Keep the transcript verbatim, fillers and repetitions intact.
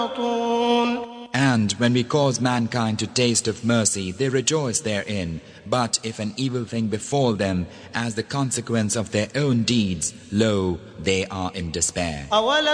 And when we cause mankind to taste of mercy, they rejoice therein. But if an evil thing befall them as the consequence of their own deeds, lo, they are in despair.